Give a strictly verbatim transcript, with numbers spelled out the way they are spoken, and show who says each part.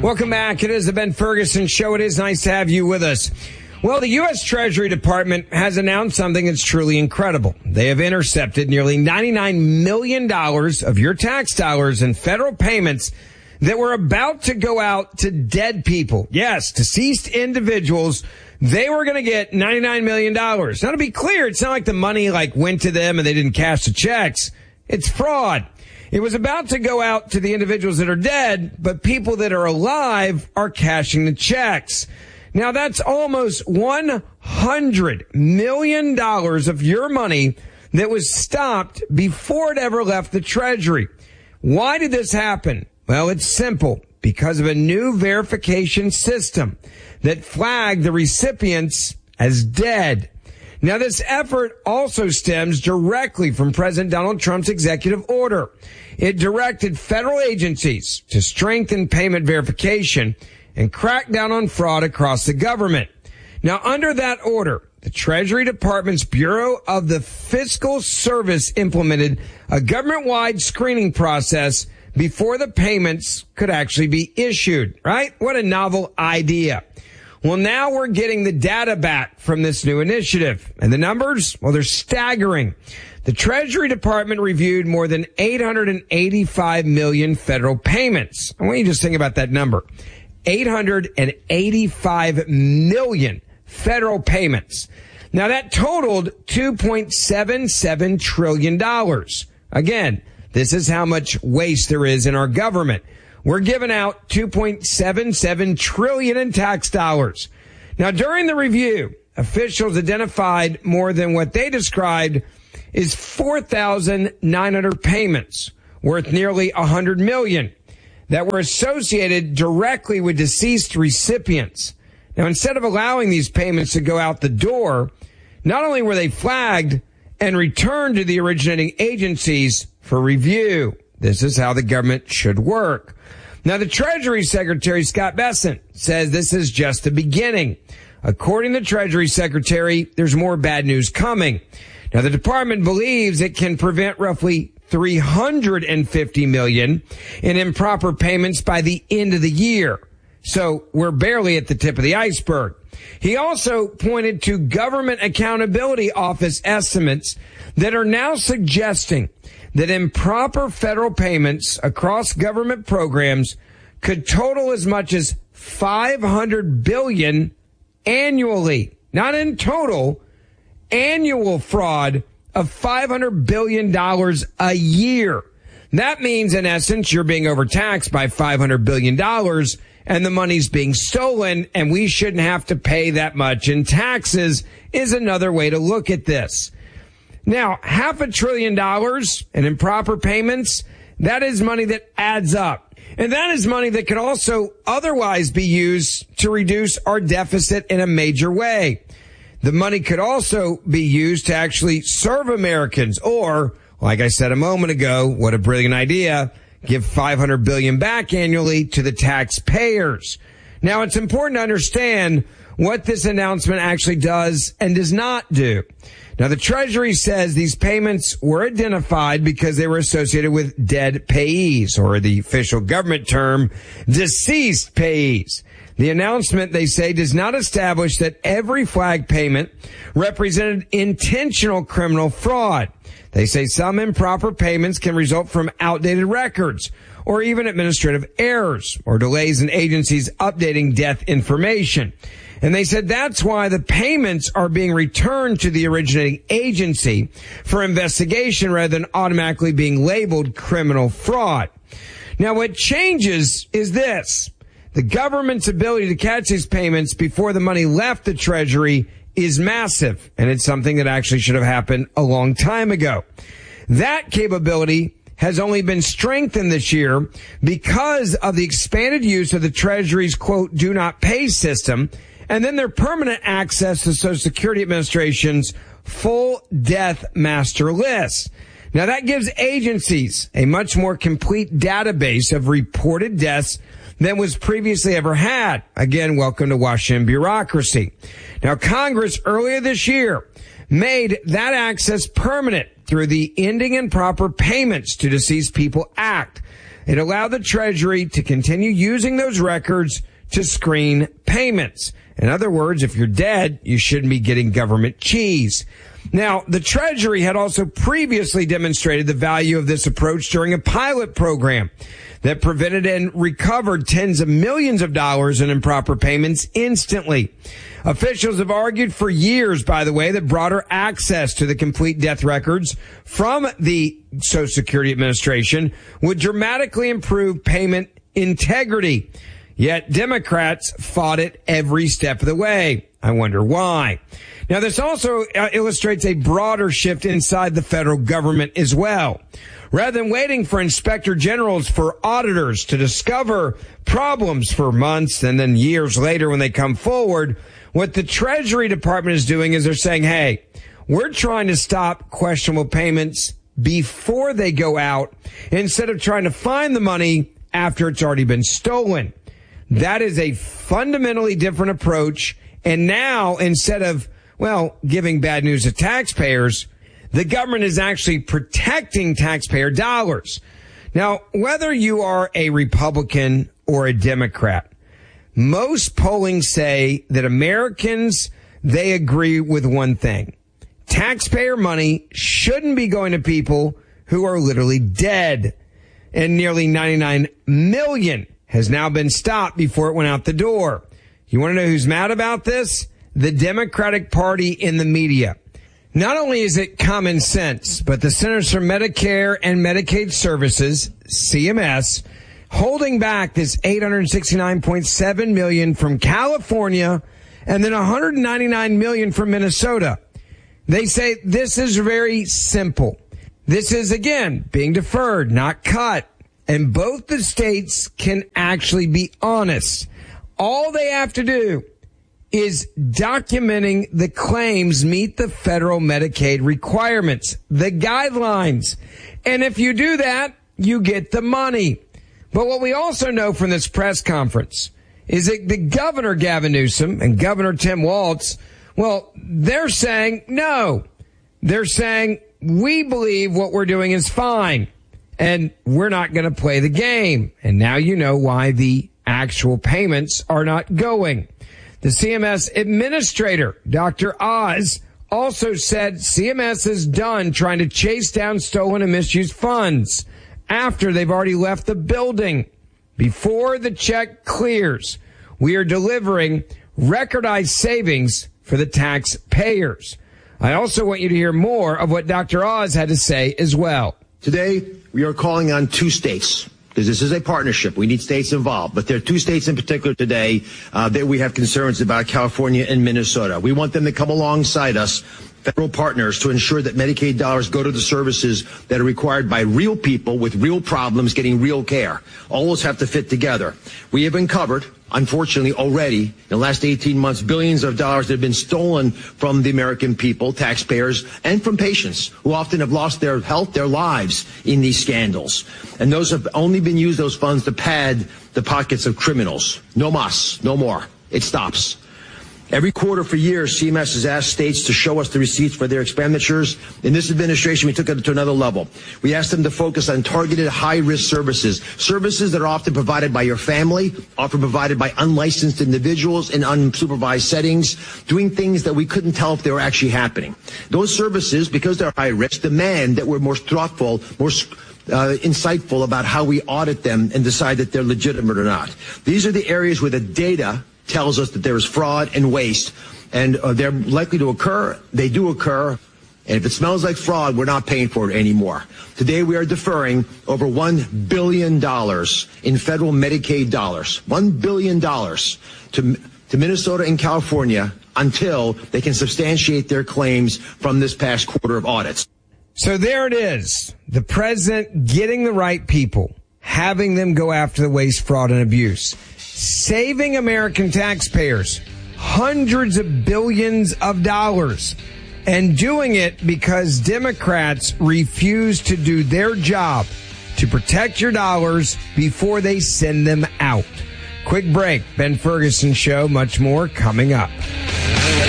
Speaker 1: Welcome back. It is the Ben Ferguson Show. It is nice to have you with us. Well, the U S Treasury Department has announced something that's truly incredible. They have intercepted nearly ninety-nine million dollars of your tax dollars in federal payments that were about to go out to dead people. Yes, deceased individuals. They were going to get ninety-nine million dollars. Now, to be clear, it's not like the money like went to them and they didn't cash the checks. It's fraud. It was about to go out to the individuals that are dead, but people that are alive are cashing the checks. Now, that's almost one hundred million dollars of your money that was stopped before it ever left the Treasury. Why did this happen? Well, it's simple. Because of a new verification system that flagged the recipients as dead. Now, this effort also stems directly from President Donald Trump's executive order. It directed federal agencies to strengthen payment verification and crack down on fraud across the government. Now, under that order, the Treasury Department's Bureau of the Fiscal Service implemented a government-wide screening process before the payments could actually be issued, right? What a novel idea. Well, now we're getting the data back from this new initiative. And the numbers, well, they're staggering. The Treasury Department reviewed more than eight hundred eighty-five million federal payments. I want you to just think about that number. eight hundred eighty-five million federal payments. Now, that totaled two point seven seven trillion dollars. Again, this is how much waste there is in our government. We're giving out two point seven seven trillion dollars in tax dollars. Now, during the review, officials identified more than what they described as four thousand nine hundred payments worth nearly one hundred million dollars that were associated directly with deceased recipients. Now, instead of allowing these payments to go out the door, not only were they flagged and returned to the originating agencies for review. This is how the government should work. Now, the Treasury Secretary, Scott Bessent, says this is just the beginning. According to the Treasury Secretary, there's more bad news coming. Now, the department believes it can prevent roughly three hundred fifty million dollars in improper payments by the end of the year. So we're barely at the tip of the iceberg. He also pointed to Government Accountability Office estimates that are now suggesting that improper federal payments across government programs could total as much as five hundred billion dollars annually. Not in total, annual fraud of five hundred billion dollars a year. That means, in essence, you're being overtaxed by five hundred billion dollars and the money's being stolen, and we shouldn't have to pay that much in taxes is another way to look at this. Now, half a trillion dollars in improper payments, that is money that adds up. And that is money that could also otherwise be used to reduce our deficit in a major way. The money could also be used to actually serve Americans or, like I said a moment ago, what a brilliant idea, give five hundred billion dollars back annually to the taxpayers. Now, it's important to understand what this announcement actually does and does not do. Now, the Treasury says these payments were identified because they were associated with dead payees, or the official government term, deceased payees. The announcement, they say, does not establish that every flag payment represented intentional criminal fraud. They say some improper payments can result from outdated records or even administrative errors or delays in agencies updating death information. And they said that's why the payments are being returned to the originating agency for investigation rather than automatically being labeled criminal fraud. Now, what changes is this. The government's ability to catch these payments before the money left the Treasury is massive, and it's something that actually should have happened a long time ago. That capability has only been strengthened this year because of the expanded use of the Treasury's, quote, do not pay system, and then their permanent access to Social Security Administration's full death master list. Now, that gives agencies a much more complete database of reported deaths than was previously ever had. Again, welcome to Washington bureaucracy. Now, Congress earlier this year made that access permanent through the Ending Improper Payments to Deceased People Act. It allowed the Treasury to continue using those records to screen payments. In other words, if you're dead, you shouldn't be getting government cheese. Now, the Treasury had also previously demonstrated the value of this approach during a pilot program that prevented and recovered tens of millions of dollars in improper payments instantly. Officials have argued for years, by the way, that broader access to the complete death records from the Social Security Administration would dramatically improve payment integrity. Yet Democrats fought it every step of the way. I wonder why. Now, this also uh, illustrates a broader shift inside the federal government as well. Rather than waiting for inspector generals, for auditors to discover problems for months and then years later when they come forward, what the Treasury Department is doing is they're saying, hey, we're trying to stop questionable payments before they go out instead of trying to find the money after it's already been stolen. That is a fundamentally different approach. And now, instead of, well, giving bad news to taxpayers, the government is actually protecting taxpayer dollars. Now, whether you are a Republican or a Democrat, most polling say that Americans, they agree with one thing. Taxpayer money shouldn't be going to people who are literally dead. And nearly ninety-nine million has now been stopped before it went out the door. You want to know who's mad about this? The Democratic Party in the media. Not only is it common sense, but the Centers for Medicare and Medicaid Services, C M S, holding back this eight hundred sixty-nine point seven million dollars from California and then one hundred ninety-nine million dollars from Minnesota. They say this is very simple. This is, again, being deferred, not cut. And both the states can actually be honest. All they have to do is documenting the claims meet the federal Medicaid requirements, the guidelines. And if you do that, you get the money. But what we also know from this press conference is that the Governor Gavin Newsom and Governor Tim Walz, well, they're saying no. They're saying we believe what we're doing is fine and we're not going to play the game. And now you know why the actual payments are not going. The C M S administrator, Doctor Oz, also said C M S is done trying to chase down stolen and misused funds after they've already left the building. Before the check clears, we are delivering recordized savings for the taxpayers. I also want you to hear more of what Doctor Oz had to say as well.
Speaker 2: Today, we are calling on two states, because this is a partnership. We need states involved. But there are two states in particular today uh, that we have concerns about, California and Minnesota. We want them to come alongside us, federal partners, to ensure that Medicaid dollars go to the services that are required by real people with real problems getting real care. All those have to fit together. We have uncovered, unfortunately, already in the last eighteen months, billions of dollars that have been stolen from the American people, taxpayers, and from patients who often have lost their health, their lives in these scandals. And those have only been used, those funds, to pad the pockets of criminals. No mas, no more. It stops. Every quarter for years, C M S has asked states to show us the receipts for their expenditures. In this administration, we took it to another level. We asked them to focus on targeted high-risk services, services that are often provided by your family, often provided by unlicensed individuals in unsupervised settings, doing things that we couldn't tell if they were actually happening. Those services, because they're high-risk, demand that we're more thoughtful, more Uh, insightful about how we audit them and decide that they're legitimate or not. These are the areas where the data tells us that there is fraud and waste, and uh, they're likely to occur. They do occur. And if it smells like fraud, we're not paying for it anymore. Today, we are deferring over one billion dollars in federal Medicaid dollars, one billion dollars to, to Minnesota and California until they can substantiate their claims from this past quarter of audits.
Speaker 1: So there it is. The president getting the right people, having them go after the waste, fraud, and abuse, saving American taxpayers hundreds of billions of dollars, and doing it because Democrats refuse to do their job to protect your dollars before they send them out. Quick break. Ben Ferguson Show. Much more coming up.